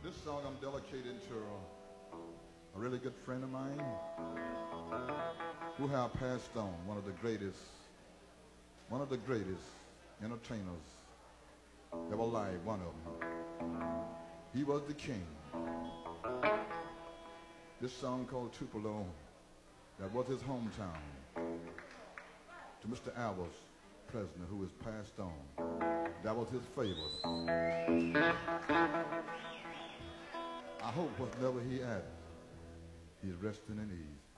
This song I'm dedicating to a really good friend of mine who have passed on, one of the greatest entertainers ever alive, one of them. He was the king. This song called Tupelo, that was his hometown. To Mr. Albus Presley, who is passed on, that was his favorite. I hope whatever he added, he's resting in ease.